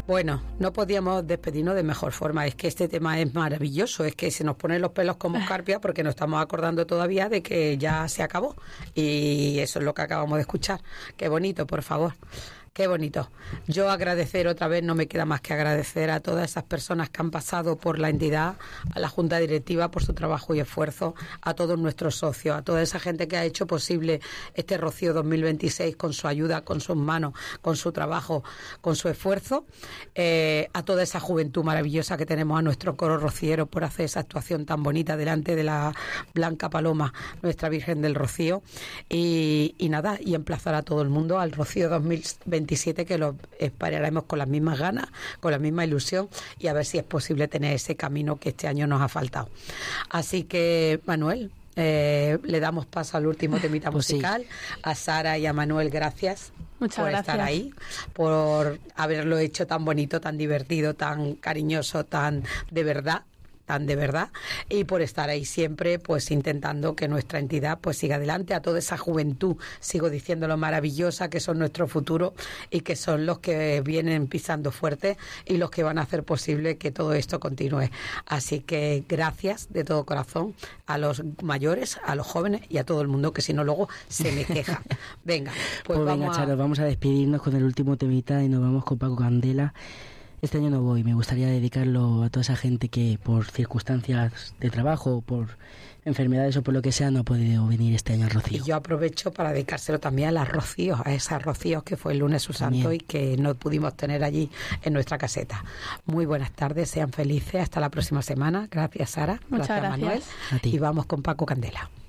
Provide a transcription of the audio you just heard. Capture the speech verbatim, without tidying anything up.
Bueno, no podíamos despedirnos de mejor forma. Es que este tema es maravilloso. Es que se nos ponen los pelos como escarpia porque nos estamos acordando todavía de que ya se acabó. Y eso es lo que acabamos de escuchar. Qué bonito, por favor. Qué bonito. Yo agradecer otra vez, no me queda más que agradecer a todas esas personas que han pasado por la entidad, a la Junta Directiva por su trabajo y esfuerzo, a todos nuestros socios, a toda esa gente que ha hecho posible este Rocío dos mil veintiséis con su ayuda, con sus manos, con su trabajo, con su esfuerzo, eh, a toda esa juventud maravillosa que tenemos, a nuestro coro rociero por hacer esa actuación tan bonita delante de la Blanca Paloma, nuestra Virgen del Rocío, y, y nada, y emplazar a todo el mundo al Rocío dos mil veintisiete, que lo esperaremos con las mismas ganas, con la misma ilusión, y a ver si es posible tener ese camino que este año nos ha faltado. Así que, Manuel, eh, le damos paso al último temita pues musical. Sí. A Sara y a Manuel, gracias. Muchas por gracias. estar ahí, por haberlo hecho tan bonito, tan divertido, tan cariñoso, tan de verdad. tan de verdad, y por estar ahí siempre pues intentando que nuestra entidad pues siga adelante. A toda esa juventud sigo diciendo lo maravillosa que son nuestro futuro y que son los que vienen pisando fuerte y los que van a hacer posible que todo esto continúe. Así que gracias de todo corazón a los mayores, a los jóvenes y a todo el mundo, que si no luego se me queja. Venga, pues, pues vamos venga, a... Charo, vamos a despedirnos con el último temita y nos vamos con Paco Candela. Este año no voy, me gustaría dedicarlo a toda esa gente que por circunstancias de trabajo, por enfermedades o por lo que sea, no ha podido venir este año al Rocío. Y yo aprovecho para dedicárselo también a las Rocíos, a esas Rocíos que fue el lunes su santo también, y que no pudimos tener allí en nuestra caseta. Muy buenas tardes, sean felices, hasta la próxima semana. Gracias, Sara. Muchas gracias, gracias. Manuel. Y vamos con Paco Candela.